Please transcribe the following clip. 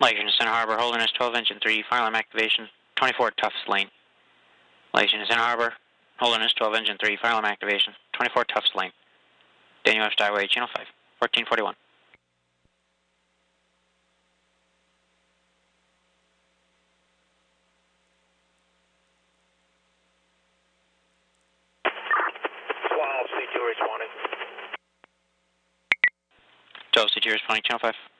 Legend Center Harbor, Holderness 12 engine 3, fire alarm activation, 24 Tufts Lane. Legend Center Harbor, Holderness 12 engine 3, fire alarm activation, 24 Tufts Lane. Daniel F. Skyway, Channel 5, 1441. C2 responding. 12 C2 responding, Channel 5.